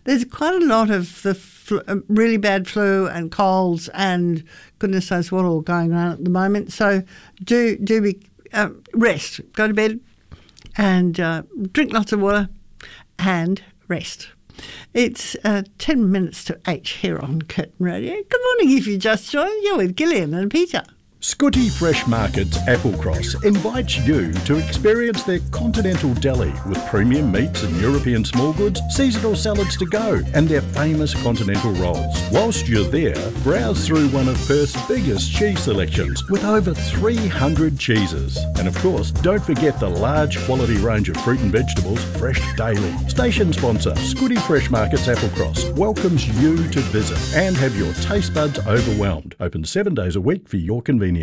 there's quite a lot of the really bad flu and colds and goodness knows what all going on at the moment. So do be rest. Go to bed and drink lots of water and rest. It's 10 minutes to 8 here on Curtin Radio. Good morning if you just joined. You're with Gillian and Peter. Scotty Fresh Markets Applecross invites you to experience their continental deli with premium meats and European small goods, seasonal salads to go, and their famous continental rolls. Whilst you're there, browse through one of Perth's biggest cheese selections with over 300 cheeses. And of course, don't forget the large quality range of fruit and vegetables fresh daily. Station sponsor Scotty Fresh Markets Applecross welcomes you to visit and have your taste buds overwhelmed. Open 7 days a week for your convenience.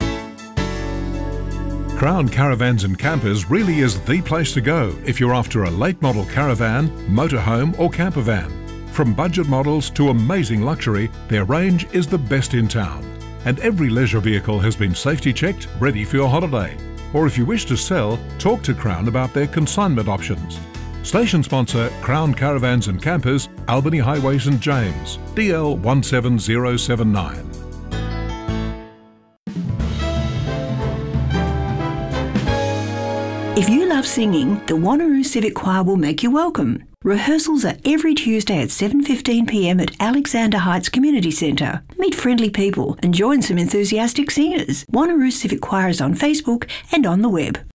Crown Caravans and Campers really is the place to go if you're after a late model caravan, motorhome or camper van. From budget models to amazing luxury, their range is the best in town. And every leisure vehicle has been safety checked, ready for your holiday. Or if you wish to sell, talk to Crown about their consignment options. Station sponsor Crown Caravans and Campers, Albany Highway St James, DL 17079. If you love singing, the Wanneroo Civic Choir will make you welcome. Rehearsals are every Tuesday at 7:15 p.m. at Alexander Heights Community Centre. Meet friendly people and join some enthusiastic singers. Wanneroo Civic Choir is on Facebook and on the web.